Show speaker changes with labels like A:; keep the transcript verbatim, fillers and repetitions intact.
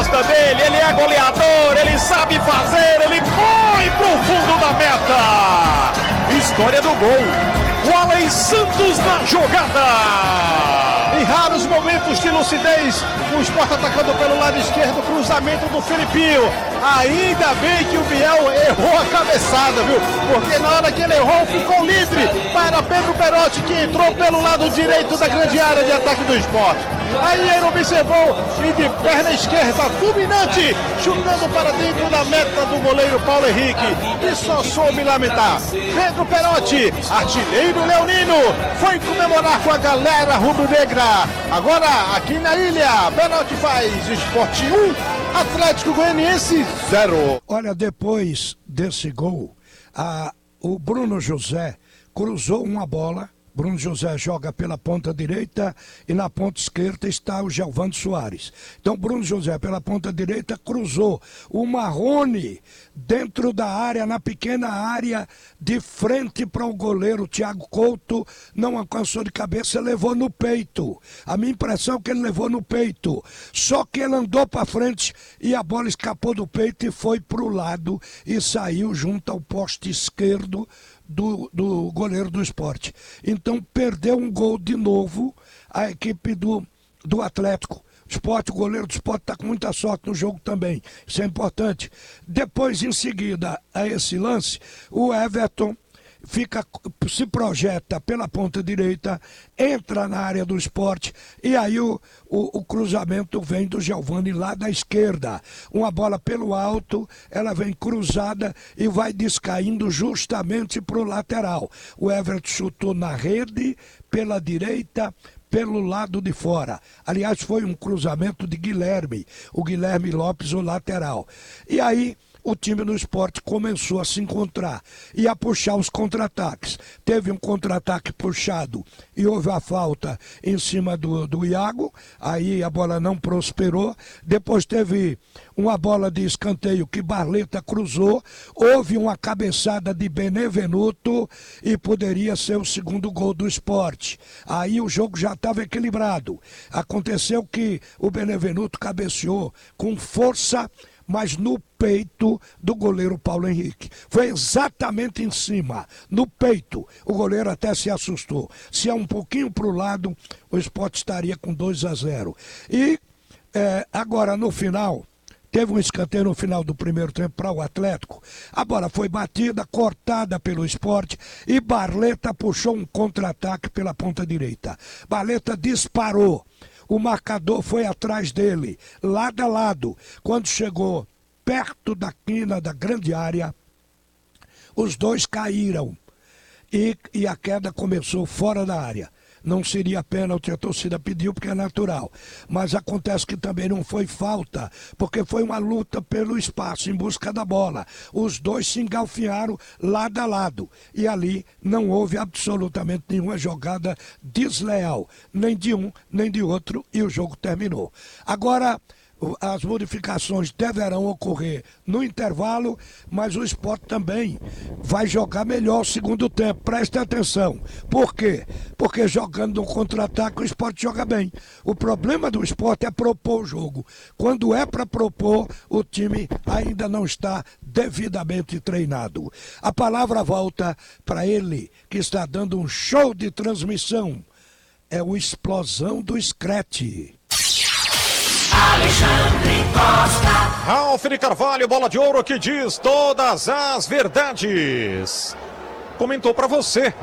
A: gosta dele, ele é goleador, ele sabe fazer, ele põe pro fundo da meta. História do gol. O Alan Santos na jogada.
B: Em raros momentos de lucidez, o Sport atacando pelo lado esquerdo, cruzamento do Felipinho. Ainda bem que o Biel errou a cabeçada, viu? Porque na hora que ele errou, ficou livre para Pedro Perotti, que entrou pelo lado direito da grande área de ataque do Sport. Aí ele observou e de perna esquerda, fulminante, chutando para dentro da meta do goleiro Paulo Henrique, e só soube lamentar. Pedro Perotti, artilheiro leonino, foi comemorar com a galera rubro-negra. Agora, aqui na ilha, Perotti faz Sport um, Atlético Goianiense zero.
C: Olha, depois desse gol, a, o Bruno José cruzou uma bola. Bruno José joga pela ponta direita e na ponta esquerda está o Giovani Soares. Então Bruno José pela ponta direita cruzou o Marrone dentro da área, na pequena área, de frente para o goleiro Thiago Couto, não alcançou de cabeça, levou no peito. A minha impressão é que ele levou no peito, só que ele andou para frente e a bola escapou do peito e foi para o lado e saiu junto ao poste esquerdo Do, do goleiro do Sport. Então perdeu um gol de novo a equipe do, do Atlético. Sport, o goleiro do Sport está com muita sorte no jogo também. Isso é importante. Depois, em seguida a esse lance, o Everton fica, se projeta pela ponta direita, entra na área do Sport e aí o, o, o cruzamento vem do Giovani lá da esquerda. Uma bola pelo alto, ela vem cruzada e vai descaindo justamente para o lateral. O Everton chutou na rede, pela direita, pelo lado de fora. Aliás, foi um cruzamento de Guilherme, o Guilherme Lopes, o lateral. E aí o time do Sport começou a se encontrar e a puxar os contra-ataques. Teve um contra-ataque puxado e houve a falta em cima do, do Iago, aí a bola não prosperou. Depois teve uma bola de escanteio que Barleta cruzou, houve uma cabeçada de Benevenuto e poderia ser o segundo gol do Sport. Aí o jogo já estava equilibrado. Aconteceu que o Benevenuto cabeceou com força, mas no peito do goleiro Paulo Henrique. Foi exatamente em cima, no peito. O goleiro até se assustou. Se é um pouquinho para o lado, o Sport estaria com dois a zero. E é, agora no final, teve um escanteio no final do primeiro tempo para o Atlético. A bola foi batida, cortada pelo Sport e Barleta puxou um contra-ataque pela ponta direita. Barleta disparou. O marcador foi atrás dele, lado a lado. Quando chegou perto da quina da grande área, os dois caíram e, e a queda começou fora da área. Não seria pênalti, a torcida pediu porque é natural. Mas acontece que também não foi falta, porque foi uma luta pelo espaço, em busca da bola. Os dois se engalfinharam lado a lado. E ali não houve absolutamente nenhuma jogada desleal, nem de um, nem de outro, e o jogo terminou. Agora, as modificações deverão ocorrer no intervalo, mas o Sport também vai jogar melhor o segundo tempo. Preste atenção. Por quê? Porque jogando no contra-ataque o Sport joga bem. O problema do Sport é propor o jogo. Quando é para propor, o time ainda não está devidamente treinado. A palavra volta para ele, que está dando um show de transmissão. É o Explosão do Screte.
A: Alexandre Costa. Ralf de Carvalho, bola de ouro que diz todas as verdades. Comentou para você.